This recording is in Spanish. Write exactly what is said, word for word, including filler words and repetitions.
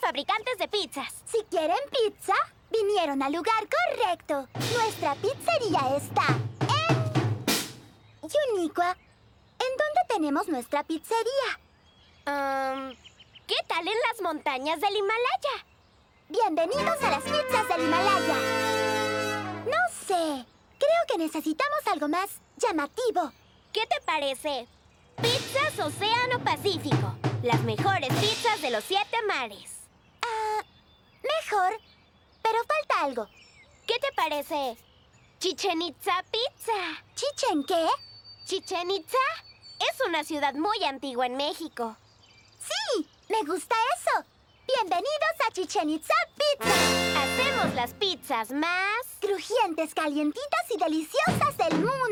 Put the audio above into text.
fabricantes de pizzas. Si quieren pizza, vinieron al lugar correcto. Nuestra pizzería está en Yunicua. ¿En dónde tenemos nuestra pizzería? Um, ¿Qué tal en las montañas del Himalaya? Bienvenidos a las pizzas del Himalaya. No sé. Creo que necesitamos algo más llamativo. ¿Qué te parece? Pizzas Océano Pacífico. Las mejores pizzas de los siete mares. Ah, mejor. Pero falta algo. ¿Qué te parece? Chichen Itza Pizza. ¿Chichen qué? Chichen Itza es una ciudad muy antigua en México. ¡Sí! ¡Me gusta eso! ¡Bienvenidos a Chichen Itza Pizza! Hacemos las pizzas más crujientes, calientitas y deliciosas del mundo.